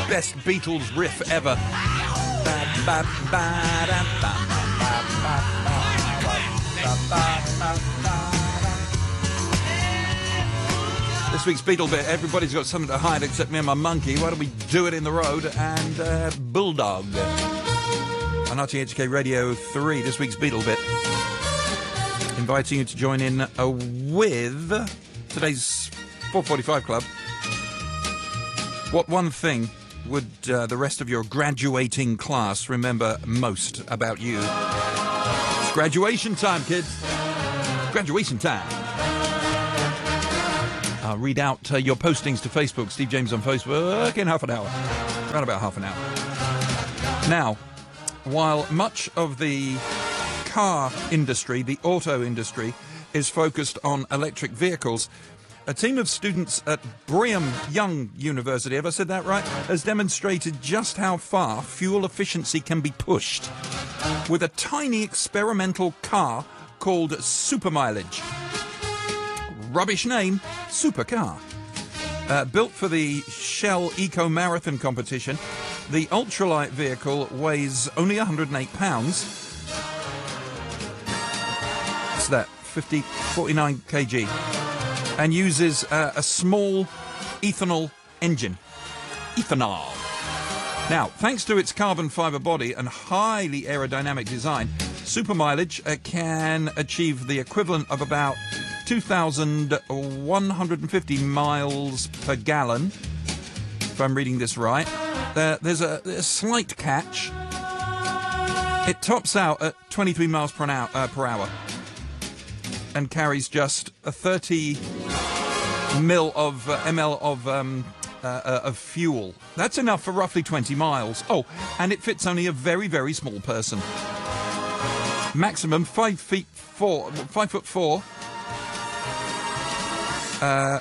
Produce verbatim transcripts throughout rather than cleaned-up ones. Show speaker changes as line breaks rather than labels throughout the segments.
best Beatles riff ever. This week's Beatle bit, everybody's got something to hide except me and my monkey. Why don't we do it in the road? And uh, Bulldog. On R T H K Radio three, this week's Beatle bit. Inviting you to join in uh, with today's four forty-five Club. What one thing would uh, the rest of your graduating class remember most about you? It's graduation time, kids. Graduation time. I'll read out uh, your postings to Facebook. Steve James on Facebook in half an hour. Around about half an hour. Now, while much of the car industry, the auto industry, is focused on electric vehicles, a team of students at Brigham Young University, have I said that right, has demonstrated just how far fuel efficiency can be pushed with a tiny experimental car called Supermileage. Rubbish name, supercar. Uh, built for the Shell Eco Marathon competition, the ultralight vehicle weighs only one hundred eight pounds. What's that? fifty, forty-nine kilograms. And uses uh, a small ethanol engine. Ethanol. Now, thanks to its carbon fibre body and highly aerodynamic design, Supermileage uh, can achieve the equivalent of about two thousand one hundred fifty miles per gallon, if I'm reading this right. Uh, there's a, a slight catch. It tops out at twenty-three miles per hour, uh, per hour and carries just a thirty mil of uh, ml of um, uh, uh, of fuel. That's enough for roughly twenty miles. Oh, and it fits only a very, very small person. Maximum five feet four, five foot four. Uh,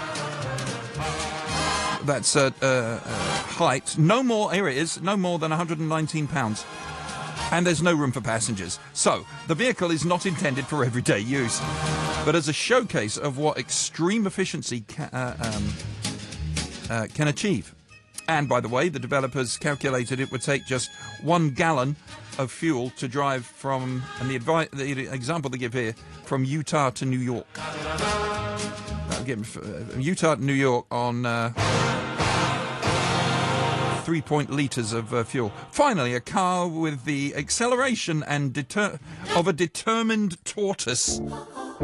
that's uh, uh, uh, height. No more. Here it is. No more than one hundred nineteen pounds. And there's no room for passengers. So, the vehicle is not intended for everyday use, but as a showcase of what extreme efficiency ca- uh, um, uh, can achieve. And, by the way, the developers calculated it would take just one gallon of fuel to drive from, and the, advi- the example they give here, from Utah to New York. That'll give them, uh, Utah to New York on... Uh, three point litres of uh, fuel. Finally, a car with the acceleration and deter- of a determined tortoise.